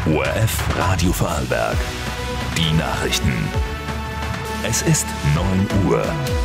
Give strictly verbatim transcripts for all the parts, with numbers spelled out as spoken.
O R F Radio Vorarlberg. Die Nachrichten. Es ist neun Uhr.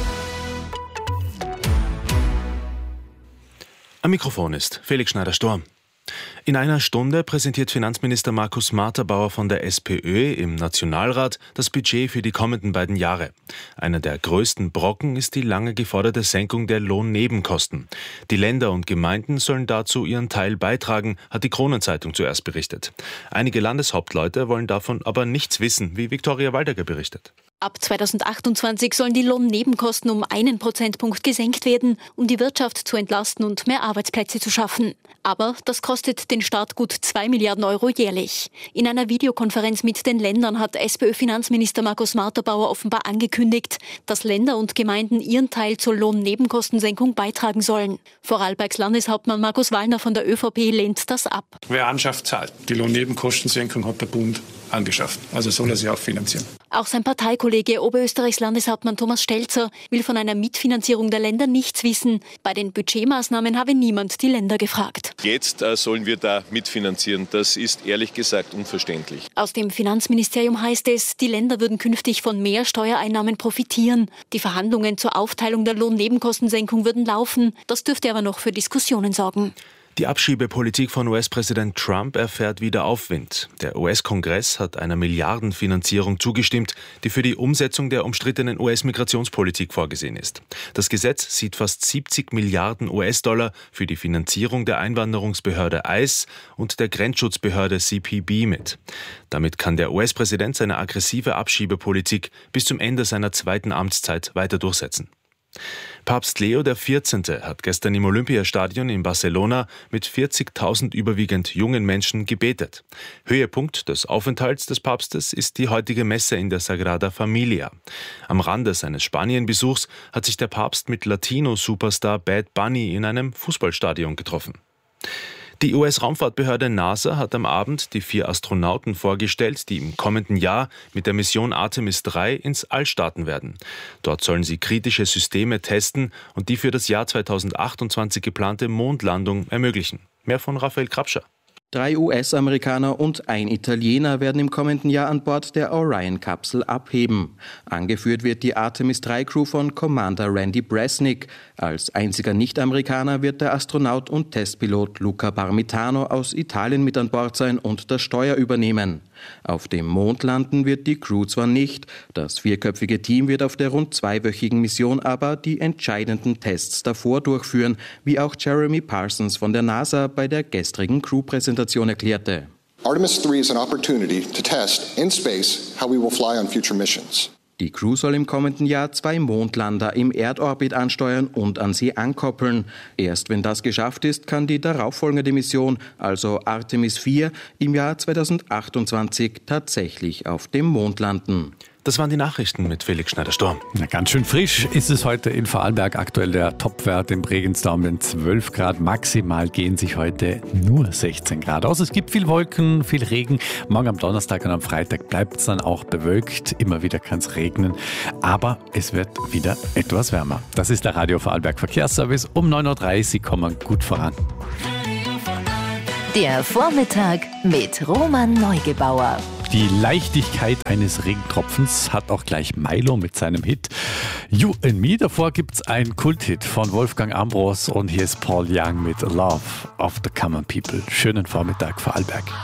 Am Mikrofon ist Felix Schneider-Storm. In einer Stunde präsentiert Finanzminister Markus Marterbauer von der SPÖ im Nationalrat das Budget für die kommenden beiden Jahre. Einer der größten Brocken ist die lange geforderte Senkung der Lohnnebenkosten. Die Länder und Gemeinden sollen dazu ihren Teil beitragen, hat die Kronenzeitung zuerst berichtet. Einige Landeshauptleute wollen davon aber nichts wissen, wie Viktoria Waldecker berichtet. Ab zweitausendachtundzwanzig sollen die Lohnnebenkosten um einen Prozentpunkt gesenkt werden, um die Wirtschaft zu entlasten und mehr Arbeitsplätze zu schaffen. Aber das kostet den Staat gut zwei Milliarden Euro jährlich. In einer Videokonferenz mit den Ländern hat SPÖ-Finanzminister Markus Marterbauer offenbar angekündigt, dass Länder und Gemeinden ihren Teil zur Lohnnebenkostensenkung beitragen sollen. Vorarlbergs Landeshauptmann Markus Wallner von der ÖVP lehnt das ab. Wer anschafft, zahlt. Die Lohnnebenkostensenkung hat der Bund angeschafft. Also soll er sie auch finanzieren. Auch sein Parteikollege Oberösterreichs Landeshauptmann Thomas Stelzer will von einer Mitfinanzierung der Länder nichts wissen. Bei den Budgetmaßnahmen habe niemand die Länder gefragt. Jetzt äh, sollen wir da mitfinanzieren. Das ist ehrlich gesagt unverständlich. Aus dem Finanzministerium heißt es, die Länder würden künftig von mehr Steuereinnahmen profitieren. Die Verhandlungen zur Aufteilung der Lohnnebenkostensenkung würden laufen. Das dürfte aber noch für Diskussionen sorgen. Die Abschiebepolitik von U S-Präsident Trump erfährt wieder Aufwind. Der U S-Kongress hat einer Milliardenfinanzierung zugestimmt, die für die Umsetzung der umstrittenen U S-Migrationspolitik vorgesehen ist. Das Gesetz sieht fast siebzig Milliarden U S-Dollar für die Finanzierung der Einwanderungsbehörde I C E und der Grenzschutzbehörde C P B mit. Damit kann der U S-Präsident seine aggressive Abschiebepolitik bis zum Ende seiner zweiten Amtszeit weiter durchsetzen. Papst Leo der vierzehnte hat gestern im Olympiastadion in Barcelona mit vierzigtausend überwiegend jungen Menschen gebetet. Höhepunkt des Aufenthalts des Papstes ist die heutige Messe in der Sagrada Familia. Am Rande seines Spanienbesuchs hat sich der Papst mit Latino-Superstar Bad Bunny in einem Fußballstadion getroffen. Die U S-Raumfahrtbehörde NASA hat am Abend die vier Astronauten vorgestellt, die im kommenden Jahr mit der Mission Artemis drei ins All starten werden. Dort sollen sie kritische Systeme testen und die für das Jahr zweitausendachtundzwanzig geplante Mondlandung ermöglichen. Mehr von Raphael Krapscher. Drei U S-Amerikaner und ein Italiener werden im kommenden Jahr an Bord der Orion-Kapsel abheben. Angeführt wird die Artemis drei Crew von Commander Randy Bresnik. Als einziger Nicht-Amerikaner wird der Astronaut und Testpilot Luca Parmitano aus Italien mit an Bord sein und das Steuer übernehmen. Auf dem Mond landen wird die Crew zwar nicht, das vierköpfige Team wird auf der rund zweiwöchigen Mission aber die entscheidenden Tests davor durchführen, wie auch Jeremy Parsons von der NASA bei der gestrigen Crew-Präsentation erklärte. Artemis three is an opportunity to test in space how we will fly on future missions. Die Crew soll im kommenden Jahr zwei Mondlander im Erdorbit ansteuern und an sie ankoppeln. Erst wenn das geschafft ist, kann die darauffolgende Mission, also Artemis vier, im Jahr zweitausendachtundzwanzig tatsächlich auf dem Mond landen. Das waren die Nachrichten mit Felix Schneider-Storm. Na, ganz schön frisch ist es heute in Vorarlberg. Aktuell der Topwert im Bregenz um den zwölf Grad. Maximal gehen sich heute nur sechzehn Grad aus. Es gibt viel Wolken, viel Regen. Morgen am Donnerstag und am Freitag bleibt es dann auch bewölkt. Immer wieder kann es regnen. Aber es wird wieder etwas wärmer. Das ist der Radio Vorarlberg Verkehrsservice. Um neun Uhr dreißig kommen wir gut voran. Der Vormittag mit Roman Neugebauer. Die Leichtigkeit eines Regentropfens hat auch gleich Milo mit seinem Hit You and Me. Davor gibt's einen Kulthit von Wolfgang Ambros und hier ist Paul Young mit Love of the Common People. Schönen Vormittag, Vorarlberg.